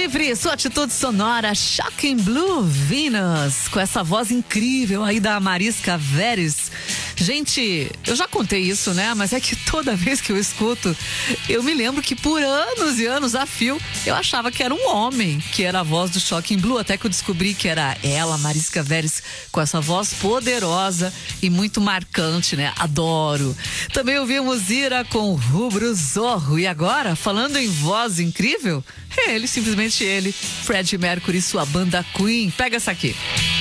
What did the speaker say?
Livre, sua atitude sonora, Shocking Blue Venus, com essa voz incrível aí da Mariska Veres. Gente, eu já contei isso, né? Mas é que toda vez que eu escuto, eu me lembro que por anos e anos a fio, eu achava que era um homem que era a voz do Shocking Blue, até que eu descobri que era ela, Mariska Veres, com essa voz poderosa e muito marcante, né? Adoro. Também ouvimos Ira com Rubro Zorro. E agora, falando em voz incrível, ele, simplesmente ele, Freddie Mercury e sua banda Queen. Pega essa aqui.